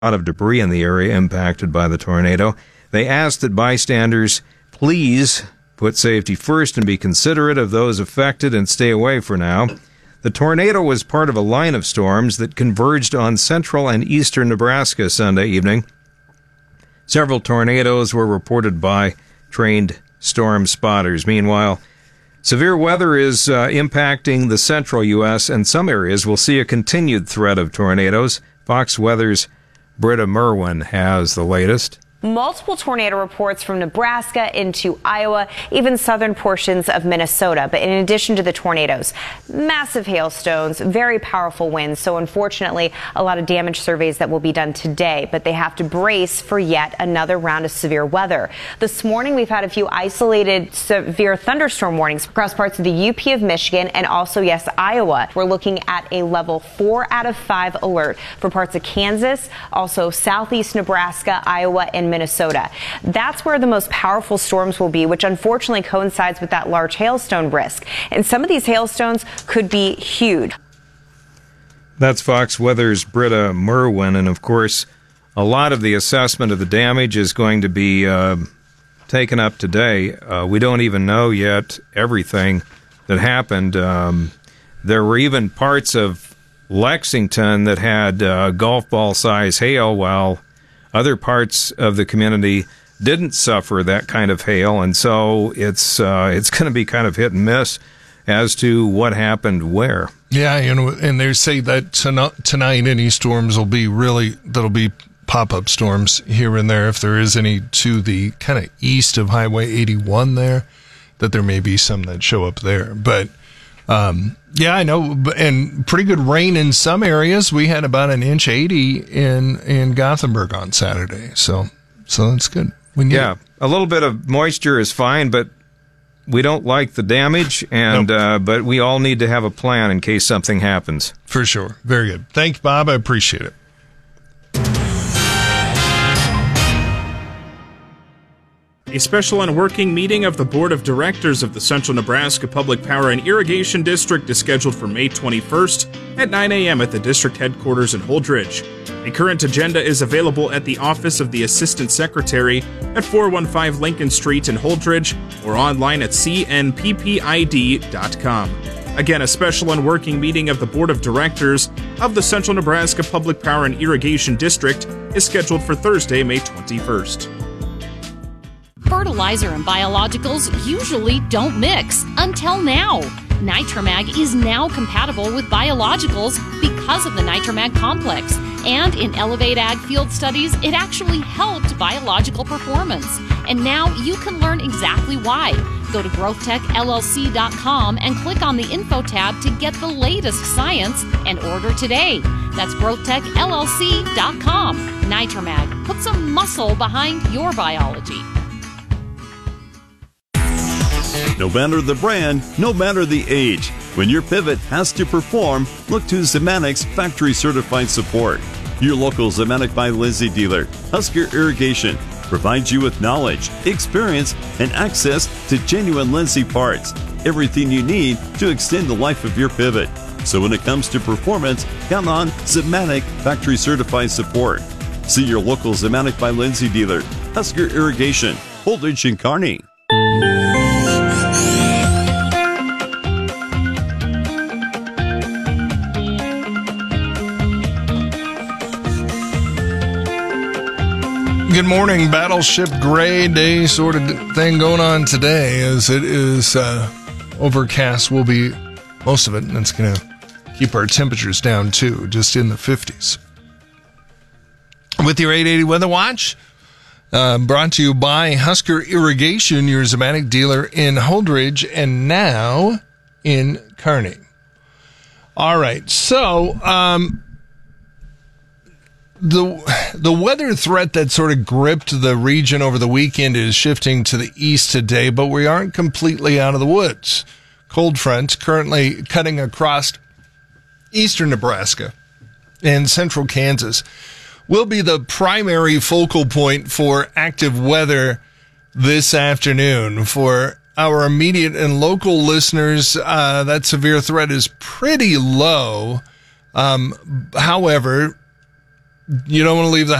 lot of debris in the area impacted by the tornado. They asked that bystanders please put safety first and be considerate of those affected and stay away for now. The tornado was part of a line of storms that converged on central and eastern Nebraska Sunday evening. Several tornadoes were reported by trained storm spotters. Meanwhile, severe weather is impacting the central U.S., and some areas will see a continued threat of tornadoes. Fox Weather's Britta Merwin has the latest. Multiple tornado reports from Nebraska into Iowa, even southern portions of Minnesota. But in addition to the tornadoes, massive hailstones, very powerful winds. So unfortunately, a lot of damage surveys that will be done today, but they have to brace for yet another round of severe weather. This morning, we've had a few isolated severe thunderstorm warnings across parts of the UP of Michigan and also, yes, Iowa. We're looking at a level 4 out of 5 alert for parts of Kansas, also southeast Nebraska, Iowa, and Minnesota. That's where the most powerful storms will be, which unfortunately coincides with that large hailstone risk. And some of these hailstones could be huge. That's Fox Weather's Britta Merwin. And of course, a lot of the assessment of the damage is going to be taken up today. We don't even know yet everything that happened. There were even parts of Lexington that had golf ball size hail, while other parts of the community didn't suffer that kind of hail, and so it's going to be kind of hit and miss as to what happened where. Yeah, and they say that tonight any storms that'll be pop-up storms here and there, if there is any to the kind of east of Highway 81 there, that there may be some that show up there. But yeah, I know, and pretty good rain in some areas. We had about 1.80 inches in Gothenburg on Saturday, so that's good. A little bit of moisture is fine, but we don't like the damage, and but we all need to have a plan in case something happens. For sure. Very good. Thanks, Bob. I appreciate it. A special and working meeting of the Board of Directors of the Central Nebraska Public Power and Irrigation District is scheduled for May 21st at 9 a.m. at the district headquarters in Holdridge. A current agenda is available at the Office of the Assistant Secretary at 415 Lincoln Street in Holdridge or online at cnppid.com. Again, a special and working meeting of the Board of Directors of the Central Nebraska Public Power and Irrigation District is scheduled for Thursday, May 21st. Fertilizer and biologicals usually don't mix until now. Nitromag is now compatible with biologicals because of the Nitromag complex. And in Elevate Ag field studies, it actually helped biological performance. And now you can learn exactly why. Go to GrowthTechLLC.com and click on the Info tab to get the latest science and order today. That's GrowthTechLLC.com. Nitromag. Put some muscle behind your biology. No matter the brand, no matter the age, when your pivot has to perform, look to Zemanic's factory certified support. Your local Zemanik by Lindsay dealer, Husker Irrigation, provides you with knowledge, experience, and access to genuine Lindsay parts. Everything you need to extend the life of your pivot. So when it comes to performance, count on Zemanik factory certified support. See your local Zemanik by Lindsay dealer, Husker Irrigation, Holdridge and Kearney. Good morning. Battleship gray day sort of thing going on today, as it is overcast. Will be most of it, and it's going to keep our temperatures down too, just in the 50s. With your 880 Weather Watch, brought to you by Husker Irrigation, your Zemanik dealer in Holdridge and now in Kearney. All right, so the weather threat that sort of gripped the region over the weekend is shifting to the east today, but we aren't completely out of the woods. Cold front currently cutting across eastern Nebraska and central Kansas will be the primary focal point for active weather this afternoon. For our immediate and local listeners, that severe threat is pretty low. However, you don't want to leave the